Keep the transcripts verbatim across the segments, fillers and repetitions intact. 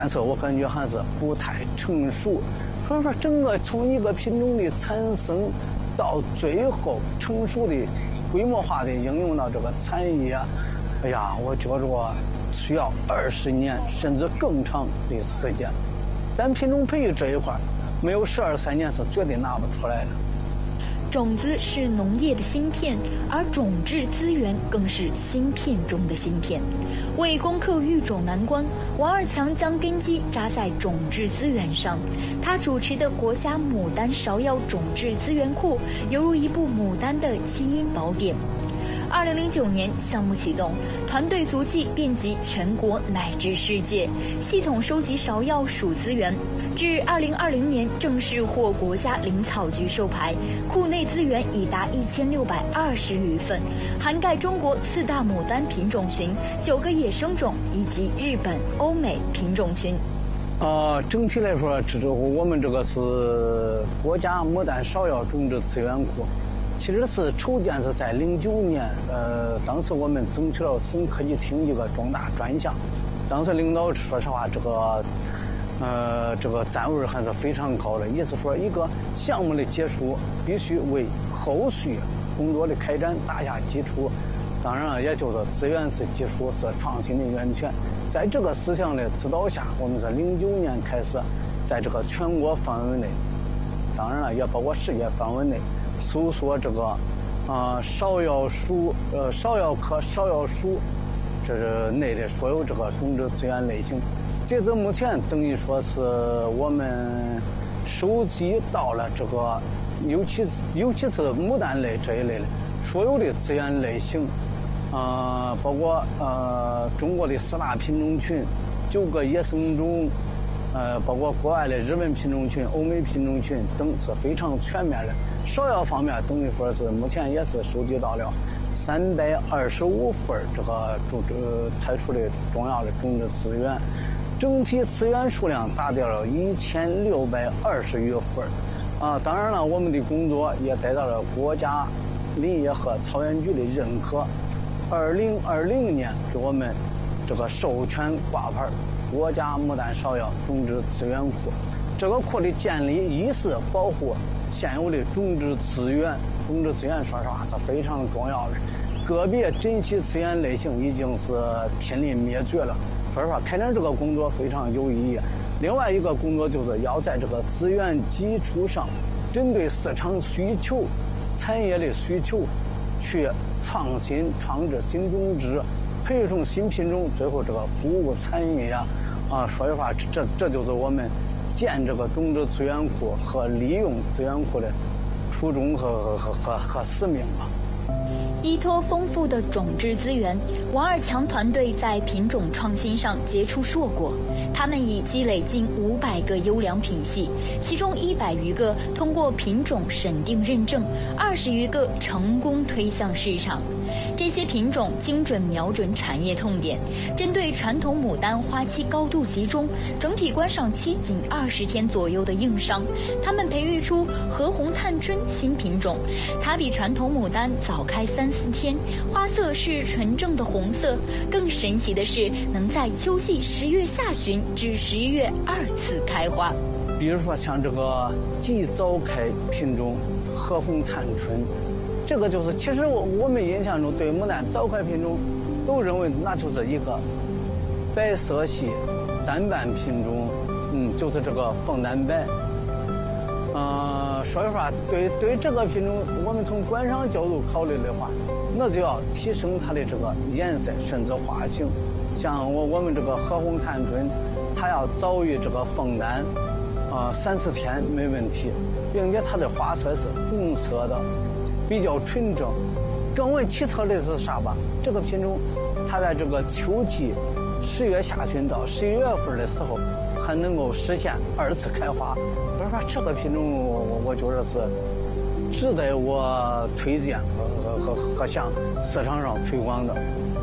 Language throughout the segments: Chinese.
但是我感觉还是不太成熟，所以说整个从一个品种的产生到最后成熟的规模化的应用到这个产业，哎呀，我觉着需要二十年甚至更长的时间。咱品种培育这一块，没有十二三年是绝对拿不出来的。 种子是农业的芯片，而种质资源更是芯片中的芯片。为攻克育种难关，王二强将根基扎在种质资源上。他主持的国家牡丹芍药种质资源库，犹如一部牡丹的基因宝典。二零零九年，项目启动，团队足迹遍及全国乃至世界，系统收集芍药属资源。至二零二零年正式获国家林草局授牌，库内资源已达一千六百二十余份，涵盖中国四大牡丹品种群、九个野生种以及日本、欧美品种群。 呃，整体来说，这我们这个是国家牡丹芍药种植资源库。其实是筹建是在零九年，呃，当时我们争取了省科技厅一个重大专项，当时领导说实话，这个，呃，这个赞味还是非常高的。意思说，一个项目的结束必须为后续工作的开展打下基础。当然了，也就是资源是基础，是创新的源泉。在这个思想的指导下，我们是零九年开始，在这个全国范围内，当然了，也包括世界范围内。搜索这个，啊、呃，芍药属，呃，芍药科芍药属，这是内的所有这个种植资源类型。截至目前，等于说是我们收集到了这个，尤其尤其是牡丹类这一类的所有的资源类型，啊、呃，包括呃中国的四大品种群、九个野生种。呃，包括国外的日本品种群、欧美品种群等是非常全面的。芍药方面，等于说是目前也是收集到了三百二十五份这个种植推出的重要的种植资源，整体资源数量达到了一千六百二十余份。啊，当然了，我们的工作也得到了国家林业和草原局的认可，二零二零年给我们这个授权挂牌。国家牡丹芍药种植资源库，这个库的建立，一是保护现有的种植资源，种植资源说实话是非常重要的。个别珍稀资源类型已经是濒临灭绝了，说实话，开展这个工作非常有意义。另外一个工作就是要在这个资源基础上，针对市场需求、产业的需求，去创新创制新种植。培育成新品种，最后这个服务产业啊，啊，说实话，这这就是我们建这个种植资源库和利用资源库的初衷和和和和使命吧。 依托丰富的种质资源，王二强团队在品种创新上结出硕果。他们已积累近五百个优良品系，其中一百余个通过品种审定认证，二十余个成功推向市场。这些品种精准瞄准产业痛点，针对传统牡丹花期高度集中、整体观赏期仅二十天左右的硬伤，他们培育出和红探春新品种。它比传统牡丹早开三四天，花色是纯正的红色。更神奇的是，能在秋季十月下旬至十一月二次开花。 比如说像这个极早开品种和红探春。这个就是，其实我我们印象中对牡丹早开品种，都认为那就是一个白色系单瓣品种，嗯，就是这个凤丹白。呃，说实话，对对这个品种，我们从观赏角度考虑的话，那就要提升它的这个颜色甚至花型。像我我们这个和红探春，它要早于这个凤丹，呃，三四天没问题，并且它的花色是红色的。比较纯正，更为奇特的是啥吧？这个品种，它在这个秋季十月下旬到十一月份的时候，还能够实现二次开花。所以说，这个品种我我觉得是值得我推荐和和和和向市场上推广的。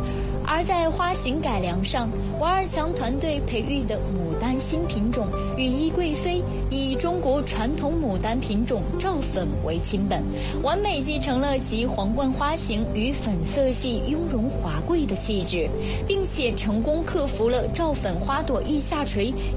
而在花型改良上，王二强团队培育的牡丹新品种羽衣贵妃，以中国传统牡丹品种赵粉为亲本，完美继承了其皇冠花型与粉色系雍容华贵的气质，并且成功克服了赵粉花朵易下垂